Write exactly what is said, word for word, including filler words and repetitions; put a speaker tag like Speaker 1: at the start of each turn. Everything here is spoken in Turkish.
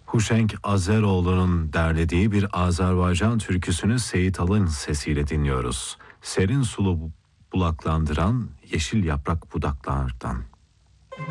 Speaker 1: Huşenk Azeroğlu'nun derlediği bir Azerbaycan türküsünü Seyit Alın sesiyle dinliyoruz. Serin sulu bulaklandıran yeşil yaprak budaklardan.